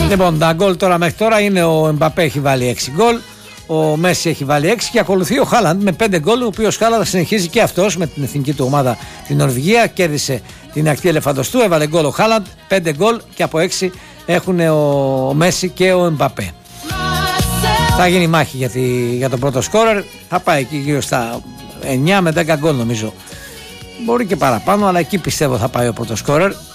Λοιπόν, τα γκολ τώρα μέχρι τώρα είναι ο Εμπαπέ έχει βάλει 6 γκολ, ο Μέση έχει βάλει 6 και ακολουθεί ο Χάλαντ με 5 γκολ, ο οποίος Χάλαντ συνεχίζει και αυτός με την εθνική του ομάδα την Νορβηγία, κέρδισε την ακτή ελεφαντοστού, έβαλε γκολ ο Χάλαντ, 5 γκολ και από 6 έχουν ο Μέση και ο Εμπαπέ. Θα γίνει μάχη για τον πρώτο σκόρερ, θα πάει εκεί γύρω στα 9 με 10 γκολ νομίζω. Μπορεί και παραπάνω, αλλά εκεί πιστεύω θα πάει ο πρώτος σκόρερ.